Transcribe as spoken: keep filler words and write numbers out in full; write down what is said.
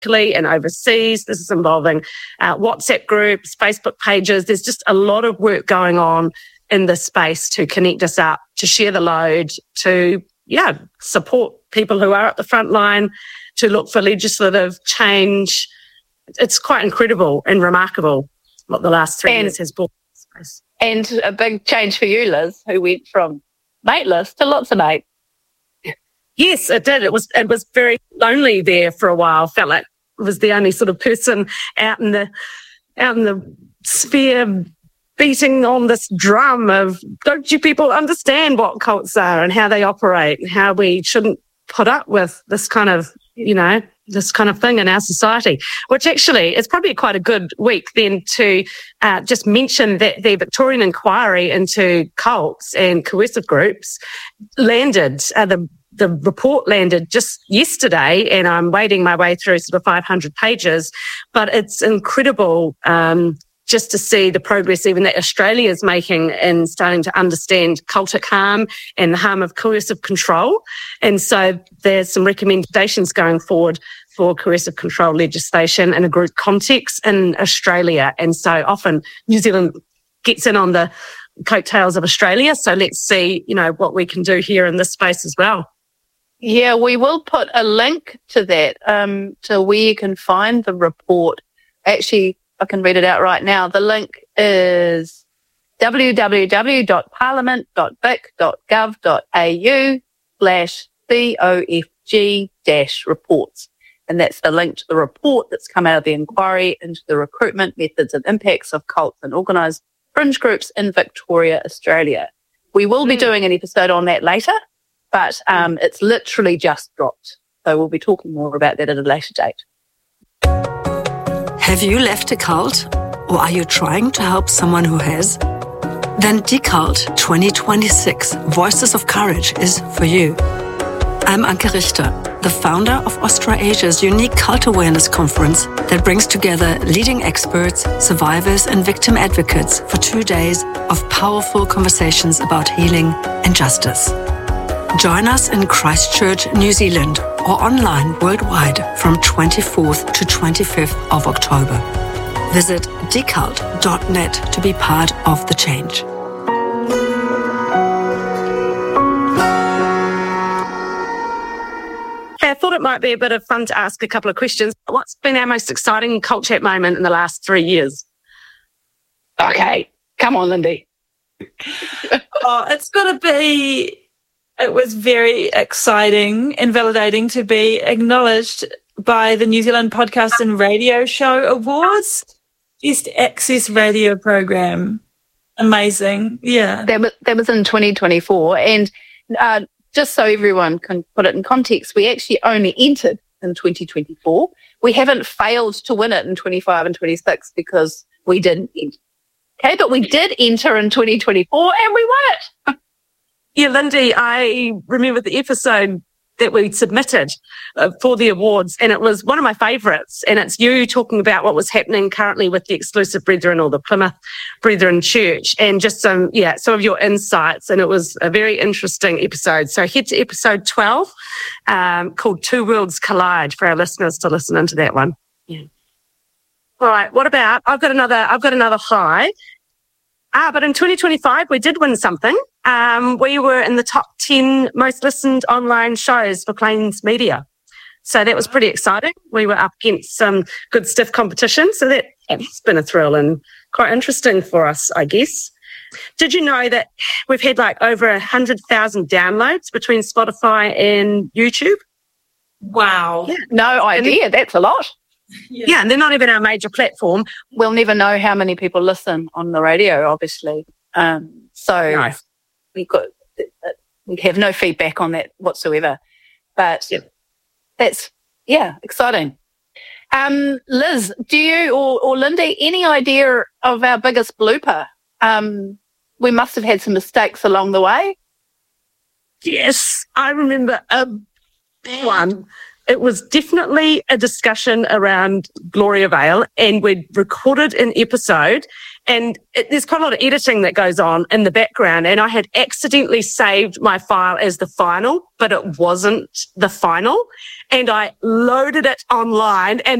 locally and overseas. This is involving uh, WhatsApp groups, Facebook pages. There's just a lot of work going on in this space to connect us up, to share the load, to, yeah, support people who are at the front line, to look for legislative change. It's quite incredible and remarkable what the last three and, years has brought to this space. And a big change for you, Liz, who went from mateless to lots of mates. Yes, it did. It was it was very lonely there for a while. Felt like I was the only sort of person out in the out in the sphere beating on this drum of, don't you people understand what cults are and how they operate and how we shouldn't put up with this kind of, you know, this kind of thing in our society, which actually is probably quite a good week then to uh, just mention that the Victorian inquiry into cults and coercive groups landed, uh, the the report landed just yesterday, and I'm wading my way through sort of five hundred pages, but it's incredible um, just to see the progress even that Australia is making in starting to understand cultic harm and the harm of coercive control. And so there's some recommendations going forward for coercive control legislation in a group context in Australia. And so often New Zealand gets in on the coattails of Australia. So let's see, you know, what we can do here in this space as well. Yeah, we will put a link to that, um, to where you can find the report. Actually, I can read it out right now. The link is www.parliament.vic.gov.au slash BOFG dash reports. And that's the link to the report that's come out of the inquiry into the recruitment methods and impacts of cults and organised fringe groups in Victoria, Australia. We will be doing an episode on that later, but um, it's literally just dropped. So we'll be talking more about that at a later date. Have you left a cult? Or are you trying to help someone who has? Then Decult twenty twenty-six Voices of Courage is for you. I'm Anke Richter, the founder of Austrasia's unique cult awareness conference that brings together leading experts, survivors and victim advocates for two days of powerful conversations about healing and justice. Join us in Christchurch, New Zealand, or online worldwide from twenty-fourth to twenty-fifth of October. Visit decult dot net to be part of the change. I thought it might be a bit of fun to ask a couple of questions. What's been our most exciting Cult Chat moment in the last three years? Okay, come on, Lindy. Oh, it's got to be... It was very exciting and validating to be acknowledged by the New Zealand Podcast and Radio Show Awards. Best Access Radio Program. Amazing. Yeah. That was, that was in twenty twenty-four. And uh, just so everyone can put it in context, we actually only entered in twenty twenty-four. We haven't failed to win it in twenty-five and twenty-six because we didn't enter. Okay, but we did enter in twenty twenty-four and we won it. Yeah, Lindy, I remember the episode that we submitted uh, for the awards, and it was one of my favourites. And it's you talking about what was happening currently with the Exclusive Brethren or the Plymouth Brethren Church, and just some, yeah, some of your insights. And it was a very interesting episode. So head to episode twelve, um, called Two Worlds Collide, for our listeners to listen into that one. Yeah. All right. What about? I've got another. I've got another high. Ah, but in twenty twenty-five, we did win something. Um, we were in the top ten most listened online shows for Plains Media. So that was pretty exciting. We were up against some good stiff competition. So that, that's been a thrill and quite interesting for us, I guess. Did you know that we've had like over one hundred thousand downloads between Spotify and YouTube? Wow. Yeah. No idea. That's a lot. Yeah. yeah, and they're not even our major platform. We'll never know how many people listen on the radio, obviously. Um, so no. we got we have no feedback on that whatsoever. But yep. that's yeah, exciting. Um, Liz, do you or, or Lindy any idea of our biggest blooper? Um, we must have had some mistakes along the way. Yes, I remember a big one. it was definitely a discussion around Gloria Vale, and we'd recorded an episode, and it, there's quite a lot of editing that goes on in the background, and I had accidentally saved my file as the final, but it wasn't the final, and I loaded it online, and